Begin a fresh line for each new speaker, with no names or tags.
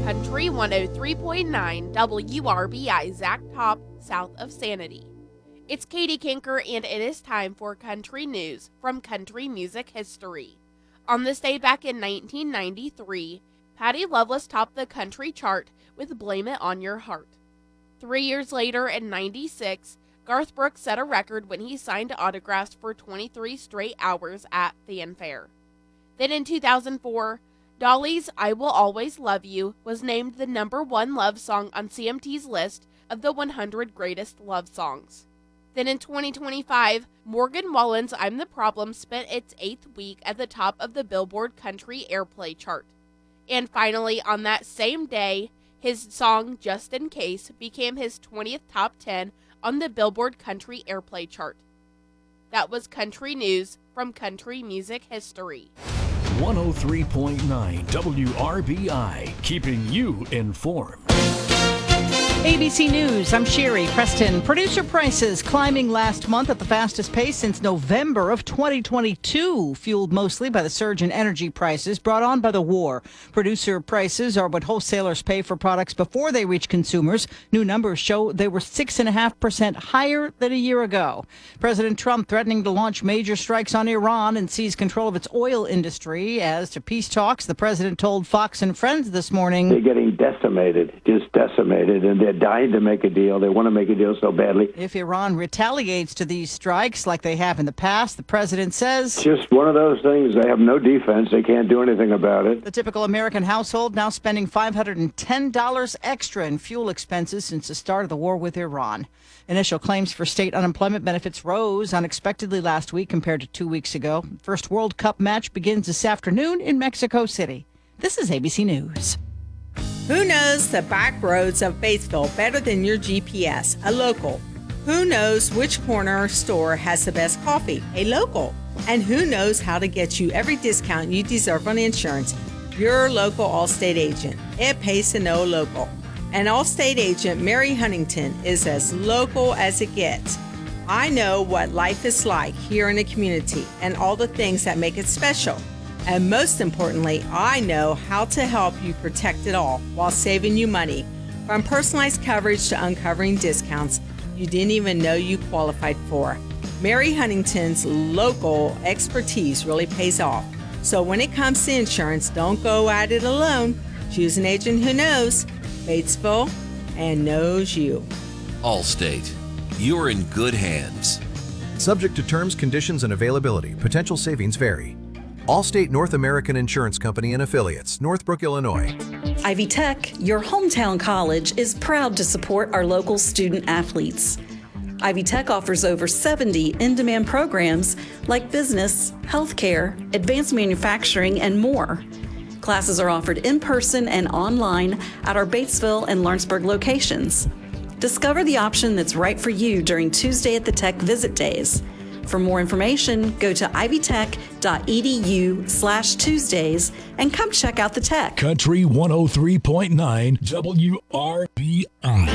Country 103.9 WRBI Zack Top, south of Sanity. It's Katie Kinker, and it is time for country news from country music history. On this day back in 1993, Patty Loveless topped the country chart with Blame It on Your Heart. 3 years later, in 96, Garth Brooks set a record when he signed autographs for 23 straight hours at Fanfare. Then in 2004, Dolly's I Will Always Love You was named the #1 love song on CMT's list of the 100 greatest love songs. Then in 2025, Morgan Wallen's I'm the Problem spent its 8th week at the top of the Billboard Country Airplay chart. And finally, on that same day, his song Just In Case became his 20th top 10 on the Billboard Country Airplay chart. That was country news from country music history.
103.9 WRBI, keeping you informed.
ABC News, I'm Sherry Preston. Producer prices climbing last month at the fastest pace since November of 2022, fueled mostly by the surge in energy prices brought on by the war. Producer prices are what wholesalers pay for products before they reach consumers. New numbers show they were 6.5% higher than a year ago. President Trump threatening to launch major strikes on Iran and seize control of its oil industry. As to peace talks, the president told Fox and Friends this morning,
they're getting decimated, just decimated, and they're dying to make a deal. They want to make a deal so badly.
If Iran retaliates to these strikes like they have in the past, the president says,
just one of those things. They have no defense. They can't do anything about it.
The typical American household now spending $510 extra in fuel expenses since the start of the war with Iran. Initial claims for state unemployment benefits rose unexpectedly last week compared to 2 weeks ago. First World Cup match begins this afternoon in Mexico City. This is ABC News.
Who knows the back roads of Batesville better than your GPS? A local. Who knows which corner store has the best coffee? A local. And who knows how to get you every discount you deserve on insurance? Your local Allstate agent. It pays to know a local. And Allstate agent Mary Huntington is as local as it gets. I know what life is like here in the community and all the things that make it special. And most importantly, I know how to help you protect it all while saving you money. From personalized coverage to uncovering discounts you didn't even know you qualified for. Mary Huntington's local expertise really pays off. So when it comes to insurance, don't go at it alone. Choose an agent who knows Batesville and knows you.
Allstate. You're in good hands.
Subject to terms, conditions, and availability. Potential savings vary. Allstate North American Insurance Company and Affiliates, Northbrook, Illinois.
Ivy Tech, your hometown college, is proud to support our local student athletes. Ivy Tech offers over 70 in-demand programs like business, healthcare, advanced manufacturing, and more. Classes are offered in person and online at our Batesville and Lawrenceburg locations. Discover the option that's right for you during Tuesday at the Tech Visit Days. For more information, go to ivytech.edu/Tuesdays and come check out the tech.
Country 103.9 WRBI.